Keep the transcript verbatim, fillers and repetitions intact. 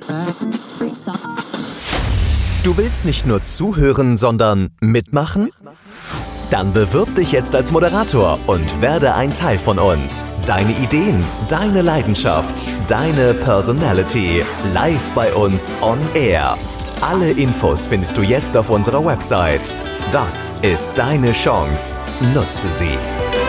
Du willst nicht nur zuhören, sondern mitmachen? Dann bewirb dich jetzt als Moderator und werde ein Teil von uns. Deine Ideen, deine Leidenschaft, deine Personality. Live bei uns on Air. Alle Infos findest du jetzt auf unserer Website. Das ist deine Chance. Nutze sie.